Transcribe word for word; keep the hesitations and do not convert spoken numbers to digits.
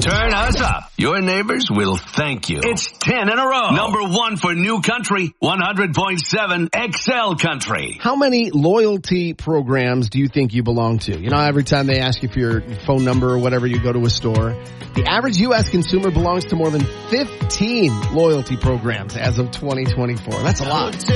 Turn us up. Your neighbors will thank you. It's ten in a row. Number one for New Country, one hundred point seven X L Country. How many loyalty programs do you think you belong to? You know, every time they ask you for your phone number or whatever, you go to a store. The average U S consumer belongs to more than fifteen loyalty programs as of twenty twenty-four. That's a lot.